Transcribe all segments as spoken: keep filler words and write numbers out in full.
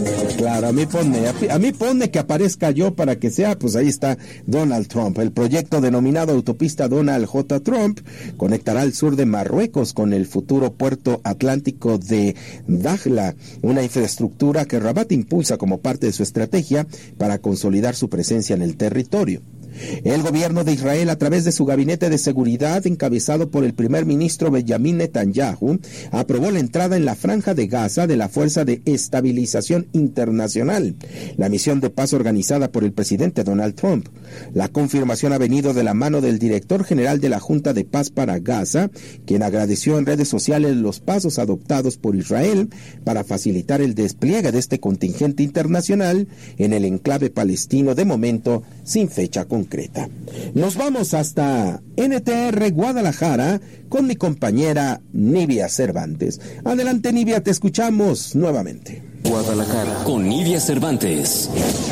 Claro, a mí ponme, a mí ponme que aparezca yo para que sea, pues ahí está Donald Trump. El proyecto denominado Autopista Donald J. Trump conectará el sur de Marruecos con el futuro puerto atlántico de Dakhla, una infraestructura que Rabat impulsa como parte de su estrategia para consolidar su presencia en el territorio. El gobierno de Israel, a través de su gabinete de seguridad, encabezado por el primer ministro Benjamin Netanyahu, aprobó la entrada en la Franja de Gaza de la Fuerza de Estabilización Internacional, la misión de paz organizada por el presidente Donald Trump. La confirmación ha venido de la mano del director general de la Junta de Paz para Gaza, quien agradeció en redes sociales los pasos adoptados por Israel para facilitar el despliegue de este contingente internacional en el enclave palestino, de momento sin fecha concreta. Concreta. Nos vamos hasta N T R Guadalajara con mi compañera Nivia Cervantes. Adelante, Nivia, te escuchamos nuevamente. Guadalajara con Nivia Cervantes.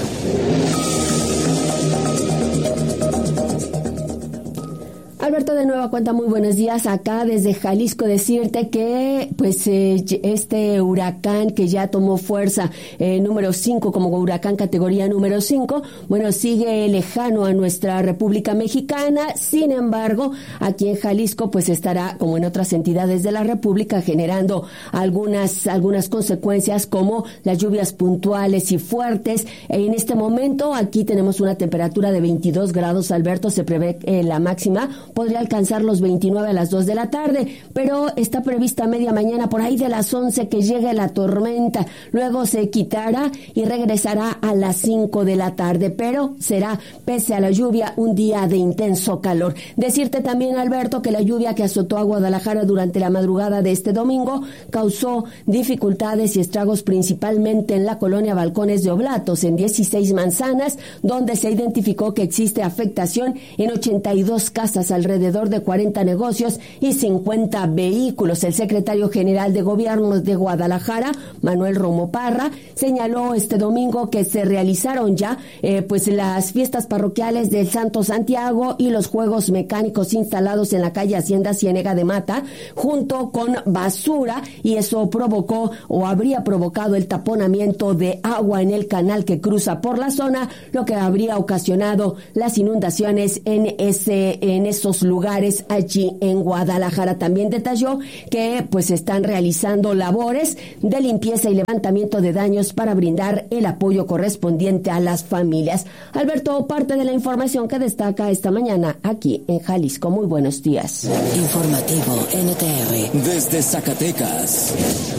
Alberto, de nueva cuenta, muy buenos días. Acá desde Jalisco decirte que pues eh, este huracán que ya tomó fuerza eh, número cinco, como huracán categoría número cinco, bueno, sigue lejano a nuestra República Mexicana. Sin embargo, aquí en Jalisco pues estará, como en otras entidades de la República, generando algunas algunas consecuencias como las lluvias puntuales y fuertes. En este momento aquí tenemos una temperatura de veintidós grados, Alberto. Se prevé eh, la máxima podría alcanzar los veintinueve a las dos de la tarde, pero está prevista media mañana por ahí de las once que llegue la tormenta, luego se quitará y regresará a las cinco de la tarde, pero será, pese a la lluvia, un día de intenso calor. Decirte también, Alberto, que la lluvia que azotó a Guadalajara durante la madrugada de este domingo causó dificultades y estragos principalmente en la colonia Balcones de Oblatos, en dieciséis manzanas, donde se identificó que existe afectación en ochenta y dos casas, alrededor de cuarenta negocios y cincuenta vehículos. El secretario general de Gobierno de Guadalajara, Manuel Romo Parra, señaló este domingo que se realizaron ya eh, pues las fiestas parroquiales del Santo Santiago y los juegos mecánicos instalados en la calle Hacienda Ciénega de Mata, junto con basura, y eso provocó o habría provocado el taponamiento de agua en el canal que cruza por la zona, lo que habría ocasionado las inundaciones en ese en esos lugares allí en Guadalajara. También detalló que pues están realizando labores de limpieza y levantamiento de daños para brindar el apoyo correspondiente a las familias. Alberto, parte de la información que destaca esta mañana aquí en Jalisco. Muy buenos días. Informativo N T R desde Zacatecas.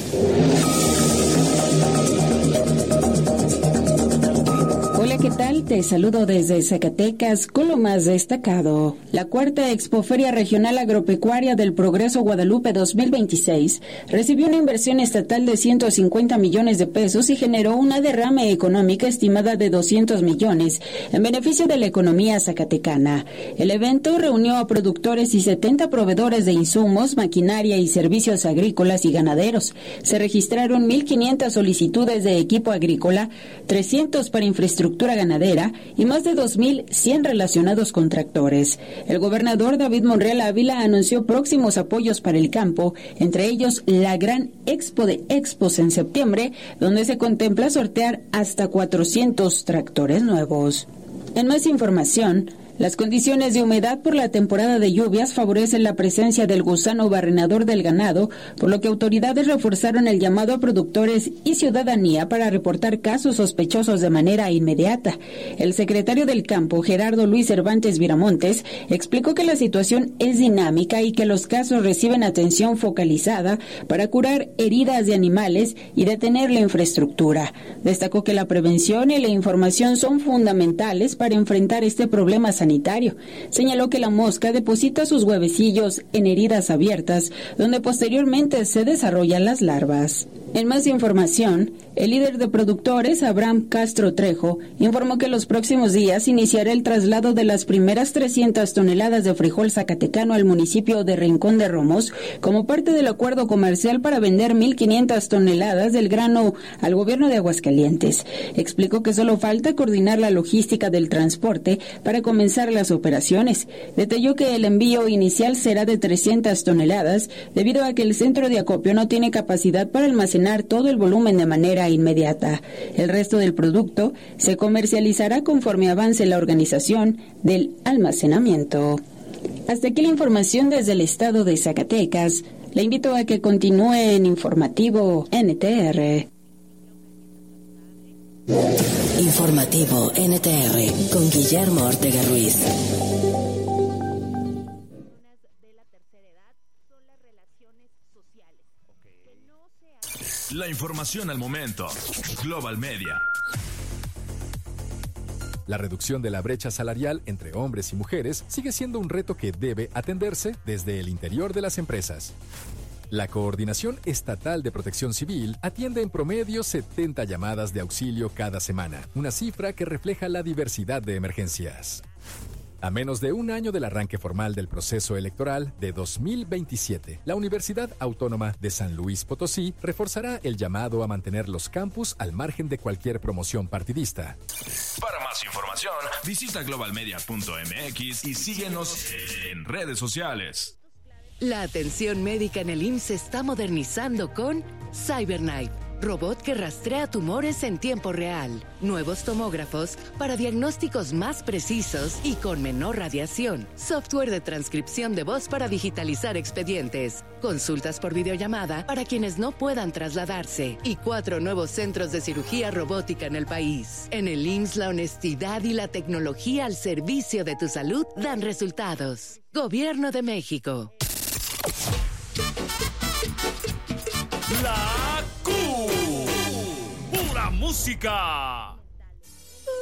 Hola, ¿qué tal? Te saludo desde Zacatecas con lo más destacado. La cuarta Expoferia Regional Agropecuaria del Progreso Guadalupe dos mil veintiséis recibió una inversión estatal de ciento cincuenta millones de pesos y generó una derrama económica estimada de doscientos millones en beneficio de la economía zacatecana. El evento reunió a productores y setenta proveedores de insumos, maquinaria y servicios agrícolas y ganaderos. Se registraron mil quinientas solicitudes de equipo agrícola, trescientos para infraestructura ganadera y más de dos mil cien relacionados con tractores. El gobernador David Monreal Ávila anunció próximos apoyos para el campo, entre ellos la gran Expo de Expos en septiembre, donde se contempla sortear hasta cuatrocientos tractores nuevos. En más información, las condiciones de humedad por la temporada de lluvias favorecen la presencia del gusano barrenador del ganado, por lo que autoridades reforzaron el llamado a productores y ciudadanía para reportar casos sospechosos de manera inmediata. El secretario del Campo, Gerardo Luis Cervantes Viramontes, explicó que la situación es dinámica y que los casos reciben atención focalizada para curar heridas de animales y detener la infraestructura. Destacó que la prevención y la información son fundamentales para enfrentar este problema sanitario. Sanitario. Señaló que la mosca deposita sus huevecillos en heridas abiertas, donde posteriormente se desarrollan las larvas. En más información, el líder de productores, Abraham Castro Trejo, informó que los próximos días iniciará el traslado de las primeras trescientas toneladas de frijol zacatecano al municipio de Rincón de Romos, como parte del acuerdo comercial para vender mil quinientas toneladas del grano al gobierno de Aguascalientes. Explicó que solo falta coordinar la logística del transporte para comenzar las operaciones. Detalló que el envío inicial será de trescientas toneladas, debido a que el centro de acopio no tiene capacidad para almacenar almacenar todo el volumen de manera inmediata. El resto del producto se comercializará conforme avance la organización del almacenamiento. Hasta aquí la información desde el estado de Zacatecas. Le invito a que continúe en Informativo N T R. Informativo N T R con Guillermo Ortega Ruiz. La información al momento. Global Media. La reducción de la brecha salarial entre hombres y mujeres sigue siendo un reto que debe atenderse desde el interior de las empresas. La Coordinación Estatal de Protección Civil atiende en promedio setenta llamadas de auxilio cada semana, una cifra que refleja la diversidad de emergencias. A menos de un año del arranque formal del proceso electoral de dos mil veintisiete, la Universidad Autónoma de San Luis Potosí reforzará el llamado a mantener los campus al margen de cualquier promoción partidista. Para más información, visita global media punto m x y síguenos en redes sociales. La atención médica en el I M S S se está modernizando con CyberKnife, robot que rastrea tumores en tiempo real, nuevos tomógrafos para diagnósticos más precisos y con menor radiación, software de transcripción de voz para digitalizar expedientes, consultas por videollamada para quienes no puedan trasladarse y cuatro nuevos centros de cirugía robótica en el país. En el I M S S la honestidad y la tecnología al servicio de tu salud dan resultados. Gobierno de México. La Q. Pura música.